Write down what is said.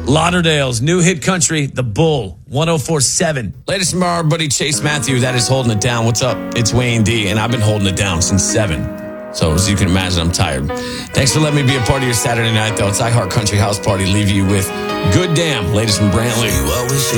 Lauderdale's new hit country, The Bull, 104.7. Latest from our buddy Chase Matthew, that is holding it down. What's up? It's Wayne D, and I've been holding it down since 7. So as you can imagine, I'm tired. Thanks for letting me be a part of your Saturday night, though. It's iHeart Country House Party. Leave you with Good Damn, latest from Brantley.